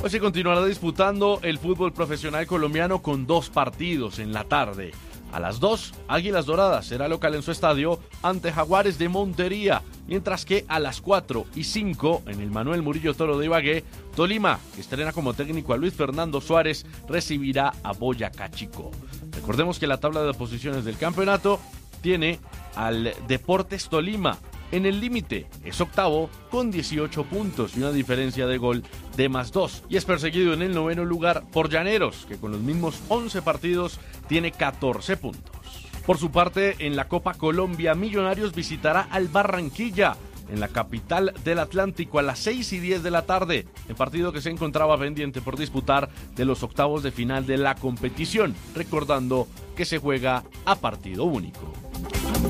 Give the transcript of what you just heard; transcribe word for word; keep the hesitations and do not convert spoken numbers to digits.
Hoy se continuará disputando el fútbol profesional colombiano con dos partidos en la tarde. A las dos, Águilas Doradas será local en su estadio ante Jaguares de Montería, mientras que a las cuatro y cinco, en el Manuel Murillo Toro de Ibagué, Tolima, que estrena como técnico a Luis Fernando Suárez, recibirá a Boyacá Chico. Recordemos que la tabla de posiciones del campeonato tiene al Deportes Tolima en el límite, es octavo con dieciocho puntos y una diferencia de gol de más dos, y es perseguido en el noveno lugar por Llaneros, que con los mismos once partidos tiene catorce puntos. Por su parte, en la Copa Colombia, Millonarios visitará al Barranquilla, en la capital del Atlántico, a las seis y diez de la tarde, en partido que se encontraba pendiente por disputar de los octavos de final de la competición, recordando que se juega a partido único.